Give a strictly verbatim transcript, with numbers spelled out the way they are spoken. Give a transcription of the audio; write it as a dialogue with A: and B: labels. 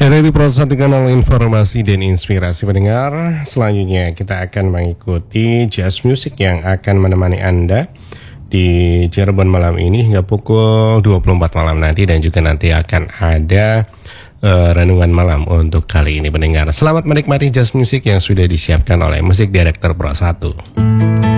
A: Dari Pro satu Kanal Informasi dan Inspirasi pendengar, selanjutnya kita akan mengikuti jazz music yang akan menemani Anda di Cirebon malam ini hingga pukul dua puluh empat malam nanti, dan juga nanti akan ada uh, renungan malam untuk kali ini pendengar. Selamat menikmati jazz music yang sudah disiapkan oleh Musik Director Pro satu.